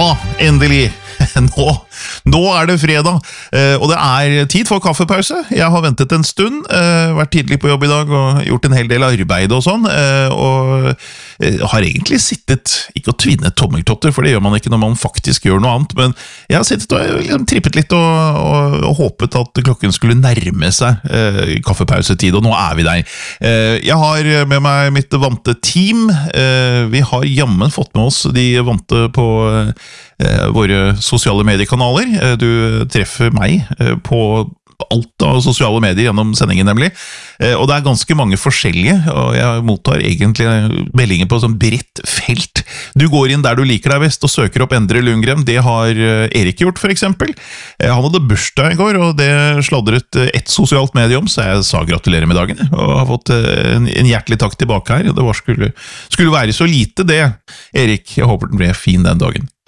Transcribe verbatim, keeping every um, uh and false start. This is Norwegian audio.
Ja, endelig. Nå, nå er det fredag, og det er tid for kaffepause. Jeg har ventet en stund, vært tidlig på jobb i dag og gjort en hel del arbeid og sånn, og har egentlig sittet, ikke å tvinne tommeltotter, for det gjør man ikke når man faktisk gjør noe annet, men jeg har sittet og liksom trippet litt og, og, og håpet at klokken skulle nærme seg eh, kaffepausetid, og nå er vi der. Eh, jeg har med meg mitt vante team. Eh, vi har jammen fått med oss de vante på eh, våre sosiale mediekanaler. Eh, du treffer meg eh, på alt av sosiale medier gjennom sendingen nemlig, eh, og det er ganske mange forskjellige, og jeg mottar egentlig meldinger på sånn bredt felt. Du går inn der du liker deg best og søker opp Endre Lundgren. Det har Erik gjort for eksempel. Han hadde bursdag i går, og det sladret ett sosialt medium, så jeg sa gratulerer med dagen, og har fått en, en hjertelig takk tilbake her. Det var skulle, skulle være så lite det, Erik. Jeg håper den ble fin den dagen.